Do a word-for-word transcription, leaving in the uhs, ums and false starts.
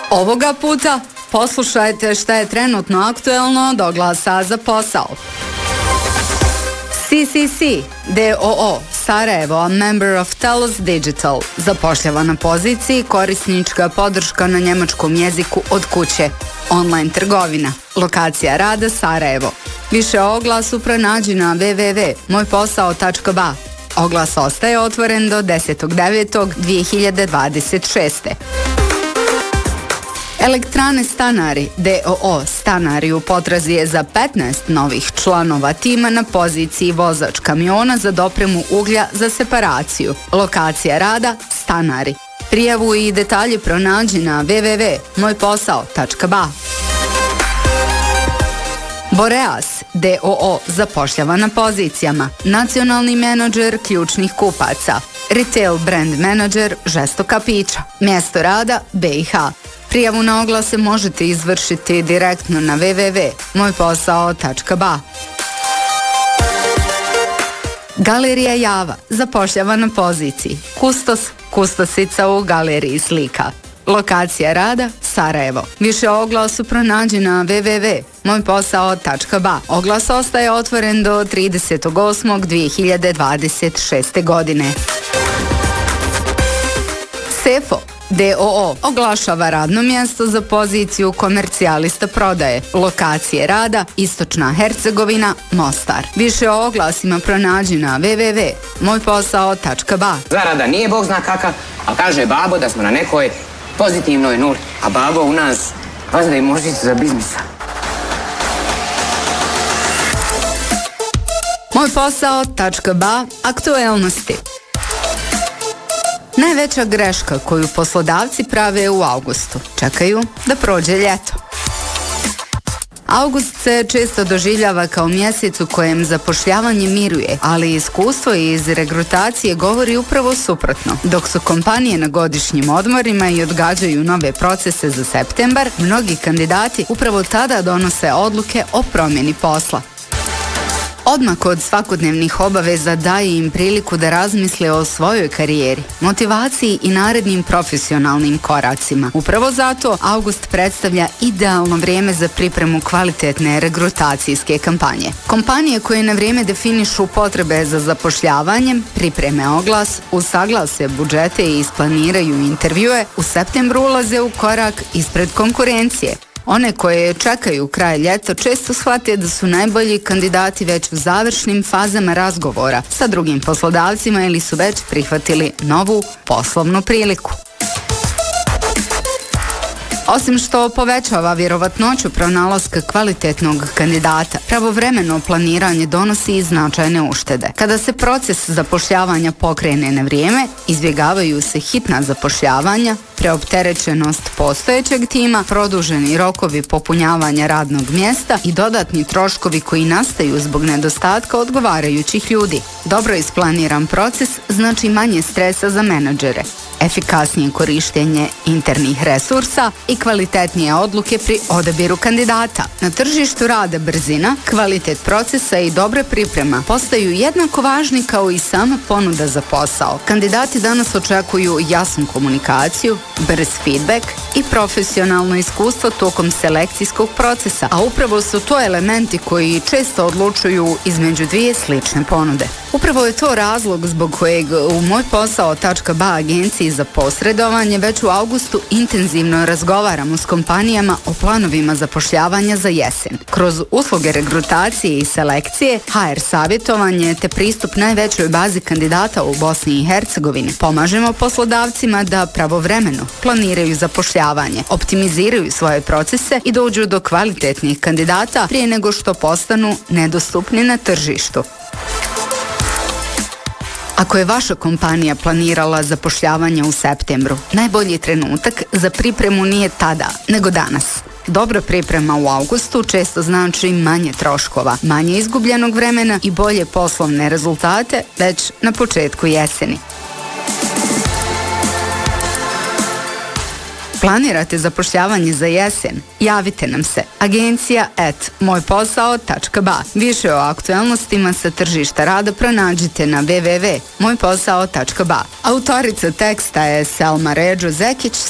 Ovoga puta poslušajte šta je trenutno aktuelno od oglasa za posao. C C C D O O Sarajevo, a member of Telos Digital, zapošljava na poziciji korisnička podrška na njemačkom jeziku od kuće. Online trgovina. Lokacija rada Sarajevo. Više o oglasu pronađi na w w w tačka moj posao tačka b a. Oglas ostaje otvoren do desetog devetog dvije hiljade dvadeset šeste. Elektrane Stanari D O O Stanari u potrazi je za petnaest novih članova tima na poziciji vozač kamiona za dopremu uglja za separaciju. Lokacija rada Stanari. Prijavu i detalje pronađi na w w w tačka moj posao tačka b a. Boreas D O O zapošljava na pozicijama nacionalni menadžer ključnih kupaca, retail brand menadžer žestoka pića, mjesto rada B i H. Prijavu na oglase možete izvršiti direktno na w w w tačka moj posao tačka b a. Galerija Java zapošljava na poziciji kustos, kustosica u galeriji slika. Lokacija rada Sarajevo. Više o oglasu pronađi na w w w tačka moj posao tačka b a. Oglas ostaje otvoren do tridesetog osmog dvije hiljade dvadeset šeste. godine. Sefo D O O oglašava radno mjesto za poziciju komercijalista prodaje. Lokacije rada Istočna Hercegovina, Mostar. Više o oglasima pronađi na w w w tačka moj posao tačka b a. Zarada nije bog zna kakav, a kaže babo da smo na nekoj pozitivnoj nuli, a babo u nas vazda i možete za biznisa. moj posao tačka b a aktuelnosti. Najveća greška koju poslodavci prave u avgustu. Čekaju da prođe ljeto. August se često doživljava kao mjesec u kojem zapošljavanje miruje, ali iskustvo iz regrutacije govori upravo suprotno. Dok su kompanije na godišnjim odmorima i odgađaju nove procese za septembar, mnogi kandidati upravo tada donose odluke o promjeni posla. Odmah od svakodnevnih obaveza daje im priliku da razmisle o svojoj karijeri, motivaciji i narednim profesionalnim koracima. Upravo zato avgust predstavlja idealno vrijeme za pripremu kvalitetne regrutacijske kampanje. Kompanije koje na vrijeme definišu potrebe za zapošljavanjem, pripreme oglas, usaglase budžete i isplaniraju intervjue, u septembru ulaze u korak ispred konkurencije. One koje čekaju kraj ljeta često shvate da su najbolji kandidati već u završnim fazama razgovora sa drugim poslodavcima ili su već prihvatili novu poslovnu priliku. Osim što povećava vjerovatnoću pronalaska kvalitetnog kandidata, pravovremeno planiranje donosi i značajne uštede. Kada se proces zapošljavanja pokrene na vrijeme, izbjegavaju se hitna zapošljavanja, preopterećenost postojećeg tima, produženi rokovi popunjavanja radnog mjesta i dodatni troškovi koji nastaju zbog nedostatka odgovarajućih ljudi. Dobro isplaniran proces znači manje stresa za menadžere, efikasnije korištenje internih resursa i kvalitetnije odluke pri odabiru kandidata. Na tržištu rada brzina, kvalitet procesa i dobra priprema postaju jednako važni kao i sama ponuda za posao. Kandidati danas očekuju jasnu komunikaciju, brz feedback i profesionalno iskustvo tokom selekcijskog procesa, a upravo su to elementi koji često odlučuju između dvije slične ponude. Upravo je to razlog zbog kojeg u moj posao tačka b a agenciji za posredovanje već u avgustu intenzivno razgovaramo s kompanijama o planovima zapošljavanja za jesen. Kroz usluge regrutacije i selekcije, H R savjetovanje te pristup najvećoj bazi kandidata u Bosni i Hercegovini pomažemo poslodavcima da pravovremeno planiraju zapošljavanje, optimiziraju svoje procese i dođu do kvalitetnih kandidata prije nego što postanu nedostupni na tržištu. Ako je vaša kompanija planirala zapošljavanje u septembru, najbolji trenutak za pripremu nije tada, nego danas. Dobra priprema u avgustu često znači manje troškova, manje izgubljenog vremena i bolje poslovne rezultate već na početku jeseni. Planirate zapošljavanje za jesen? Javite nam se. Agencija at moj posao tačka b a. Više o aktuelnostima sa tržišta rada pronađite na w w w tačka moj posao tačka b a. Autorica teksta je Selma Ređo Zekić.